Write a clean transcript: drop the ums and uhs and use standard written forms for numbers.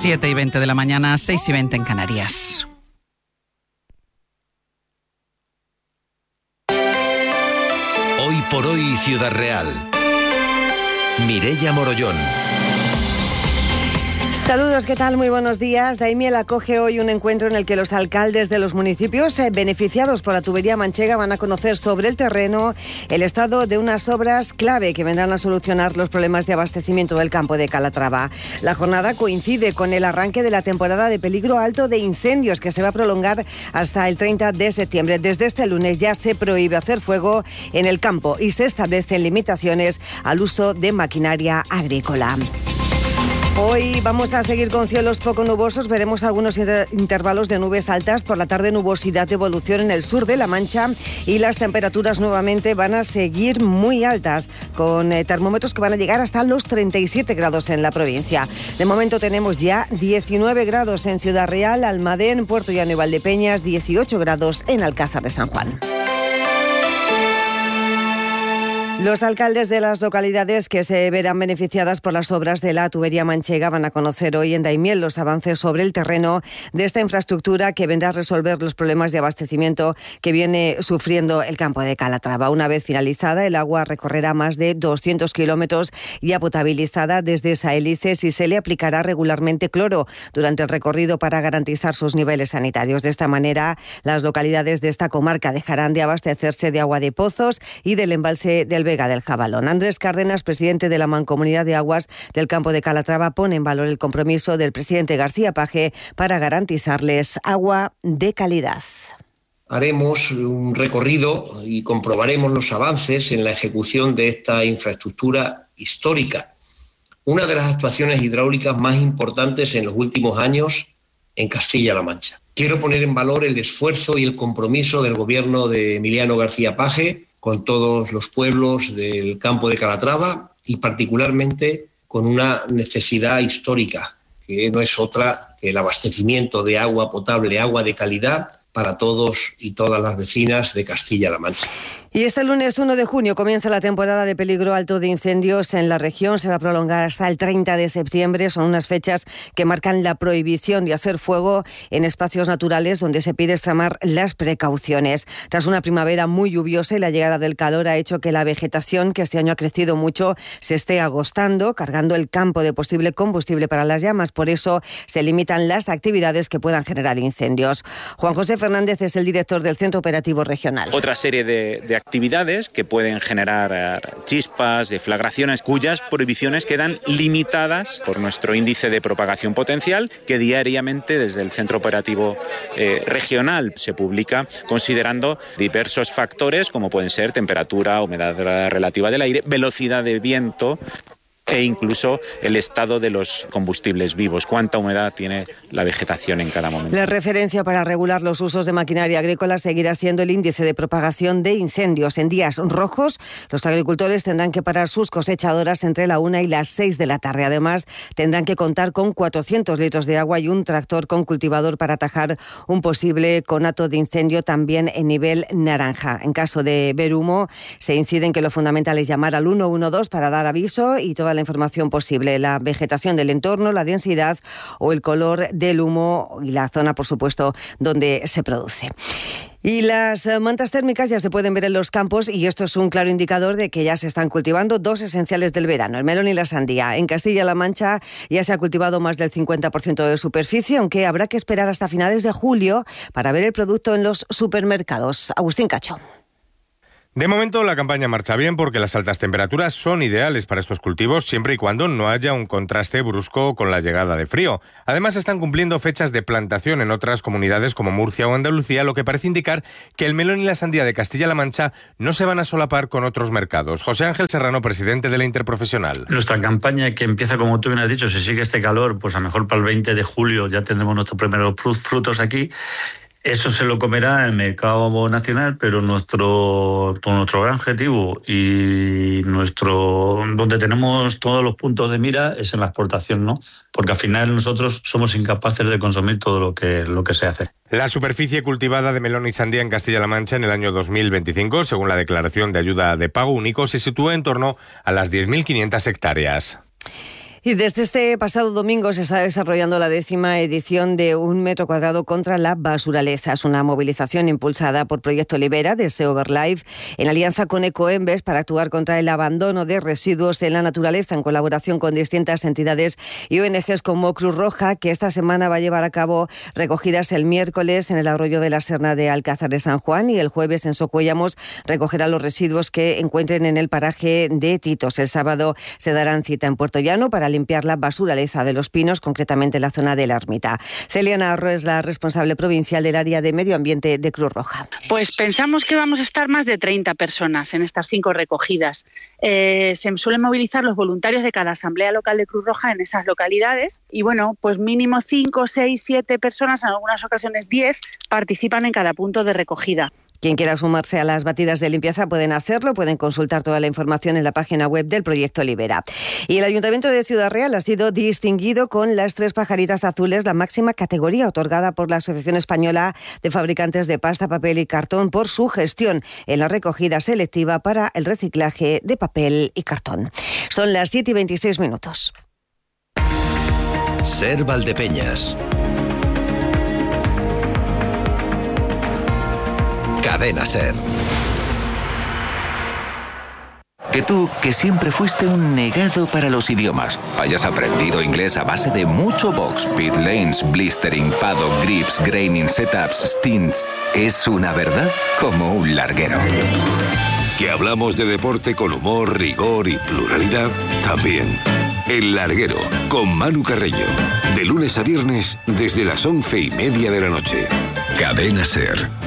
7:20 de la mañana, 6:20 en Canarias. Hoy por hoy, Ciudad Real. Mireia Morollón. Saludos, ¿qué tal? Muy buenos días. Daimiel acoge hoy un encuentro en el que los alcaldes de los municipios beneficiados por la tubería manchega van a conocer sobre el terreno el estado de unas obras clave que vendrán a solucionar los problemas de abastecimiento del campo de Calatrava. La jornada coincide con el arranque de la temporada de peligro alto de incendios que se va a prolongar hasta el 30 de septiembre. Desde este lunes ya se prohíbe hacer fuego en el campo y se establecen limitaciones al uso de maquinaria agrícola. Hoy vamos a seguir con cielos poco nubosos, veremos algunos intervalos de nubes altas, por la tarde nubosidad de evolución en el sur de La Mancha y las temperaturas nuevamente van a seguir muy altas, con termómetros que van a llegar hasta los 37 grados en la provincia. De momento tenemos ya 19 grados en Ciudad Real, Almadén, Puerto Llano y Valdepeñas, 18 grados en Alcázar de San Juan. Los alcaldes de las localidades que se verán beneficiadas por las obras de la tubería manchega van a conocer hoy en Daimiel los avances sobre el terreno de esta infraestructura que vendrá a resolver los problemas de abastecimiento que viene sufriendo el campo de Calatrava. Una vez finalizada, el agua recorrerá más de 200 kilómetros ya potabilizada desde Saelices y se le aplicará regularmente cloro durante el recorrido para garantizar sus niveles sanitarios. De esta manera, las localidades de esta comarca dejarán de abastecerse de agua de pozos y del embalse del Vega del Jabalón. Andrés Cárdenas, presidente de la Mancomunidad de Aguas del campo de Calatrava, pone en valor el compromiso del presidente García Page para garantizarles agua de calidad. Haremos un recorrido y comprobaremos los avances en la ejecución de esta infraestructura histórica, una de las actuaciones hidráulicas más importantes en los últimos años en Castilla-La Mancha. Quiero poner en valor el esfuerzo y el compromiso del gobierno de Emiliano García Page con todos los pueblos del campo de Calatrava y particularmente con una necesidad histórica, que no es otra que el abastecimiento de agua potable, agua de calidad para todos y todas las vecinas de Castilla-La Mancha. Y este lunes 1 de junio comienza la temporada de peligro alto de incendios en la región. Se va a prolongar hasta el 30 de septiembre. Son unas fechas que marcan la prohibición de hacer fuego en espacios naturales donde se pide extremar las precauciones. Tras una primavera muy lluviosa y la llegada del calor ha hecho que la vegetación, que este año ha crecido mucho, se esté agostando, cargando el campo de posible combustible para las llamas. Por eso se limitan las actividades que puedan generar incendios. Juan José Fernández es el director del Centro Operativo Regional. Otra serie de actividades que pueden generar chispas, deflagraciones, cuyas prohibiciones quedan limitadas por nuestro índice de propagación potencial, que diariamente desde el Centro Operativo Regional se publica considerando diversos factores como pueden ser temperatura, humedad relativa del aire, velocidad de viento e incluso el estado de los combustibles vivos, cuánta humedad tiene la vegetación en cada momento. La referencia para regular los usos de maquinaria agrícola seguirá siendo el índice de propagación de incendios. En días rojos, los agricultores tendrán que parar sus cosechadoras entre la 1 y las 6 de la tarde. Además, tendrán que contar con 400 litros de agua y un tractor con cultivador para atajar un posible conato de incendio también en nivel naranja. En caso de ver humo, se incide en que lo fundamental es llamar al 112 para dar aviso y toda la información posible, la vegetación del entorno, la densidad o el color del humo y la zona, por supuesto, donde se produce. Y las mantas térmicas ya se pueden ver en los campos y esto es un claro indicador de que ya se están cultivando dos esenciales del verano, el melón y la sandía. En Castilla-La Mancha ya se ha cultivado más del 50% de superficie, aunque habrá que esperar hasta finales de julio para ver el producto en los supermercados. Agustín Cacho. De momento la campaña marcha bien porque las altas temperaturas son ideales para estos cultivos siempre y cuando no haya un contraste brusco con la llegada de frío. Además están cumpliendo fechas de plantación en otras comunidades como Murcia o Andalucía, lo que parece indicar que el melón y la sandía de Castilla-La Mancha no se van a solapar con otros mercados. José Ángel Serrano, presidente de la Interprofesional. Nuestra campaña, que empieza, como tú bien has dicho, si sigue este calor, pues a lo mejor para el 20 de julio ya tendremos nuestros primeros frutos aquí. Eso se lo comerá el mercado nacional, pero nuestro gran objetivo y donde tenemos todos los puntos de mira es en la exportación, ¿no? Porque al final nosotros somos incapaces de consumir todo lo que se hace. La superficie cultivada de melón y sandía en Castilla-La Mancha en el año 2025, según la declaración de ayuda de pago único, se sitúa en torno a las 10.500 hectáreas. Y desde este pasado domingo se está desarrollando la 10ª edición de 1 metro cuadrado contra la basuraleza. Es una movilización impulsada por Proyecto Libera de Sea Over Life en alianza con Ecoembes para actuar contra el abandono de residuos en la naturaleza, en colaboración con distintas entidades y ONGs como Cruz Roja, que esta semana va a llevar a cabo recogidas el miércoles en el arroyo de la Serna de Alcázar de San Juan y el jueves en Socuéllamos recogerá los residuos que encuentren en el paraje de Titos. El sábado se darán cita en Puerto Llano para limpiar la basuraleza de Los Pinos, concretamente en la zona de la Ermita. Celia Navarro es la responsable provincial del área de medio ambiente de Cruz Roja. Pues pensamos que vamos a estar más de 30 personas en estas 5 recogidas. Se suelen movilizar los voluntarios de cada asamblea local de Cruz Roja en esas localidades y bueno, pues mínimo 5, 6, 7 personas, en algunas ocasiones 10, participan en cada punto de recogida. Quien quiera sumarse a las batidas de limpieza pueden hacerlo, pueden consultar toda la información en la página web del Proyecto Libera. Y el Ayuntamiento de Ciudad Real ha sido distinguido con las 3 pajaritas azules, la máxima categoría otorgada por la Asociación Española de Fabricantes de Pasta, Papel y Cartón por su gestión en la recogida selectiva para el reciclaje de papel y cartón. Son las 7:26. Ser Valdepeñas. Cadena Ser. Que tú, que siempre fuiste un negado para los idiomas, hayas aprendido inglés a base de mucho box, pit lanes, blistering, paddock, grips, graining, setups, stints, es una verdad como un larguero. Que hablamos de deporte con humor, rigor y pluralidad, también. El Larguero, con Manu Carreño. De lunes a viernes, desde las 11:30 de la noche. Cadena Ser.